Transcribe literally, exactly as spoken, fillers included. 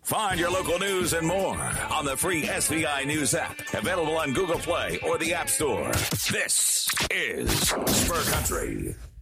Find your local news and more on the free S V I News app, available on Google Play or the App Store. This is Spur Country.